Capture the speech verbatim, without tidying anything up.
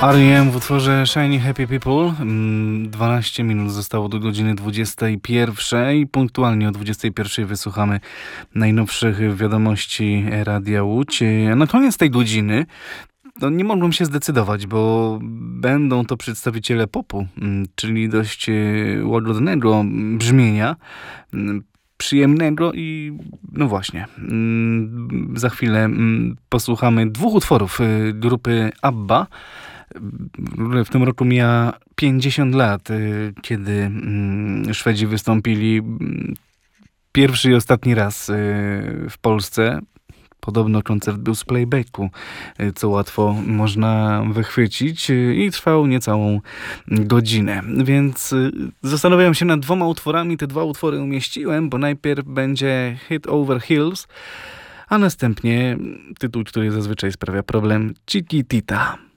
R E M w utworze Shiny Happy People. dwanaście minut zostało do godziny dwudziestej pierwszej. Punktualnie o dwudziestej pierwszej wysłuchamy najnowszych wiadomości Radia Łódź. A na koniec tej godziny no nie mogłem się zdecydować, bo będą to przedstawiciele popu, czyli dość łagodnego brzmienia, przyjemnego i no właśnie, za chwilę posłuchamy dwóch utworów grupy ABBA. W tym roku mija pięćdziesiąt lat, kiedy Szwedzi wystąpili pierwszy i ostatni raz w Polsce. Podobno koncert był z playbacku, co łatwo można wychwycić i trwał niecałą godzinę. Więc zastanawiałem się nad dwoma utworami. Te dwa utwory umieściłem, bo najpierw będzie Hit Over Hills, a następnie tytuł, który zazwyczaj sprawia problem, Chiquitita.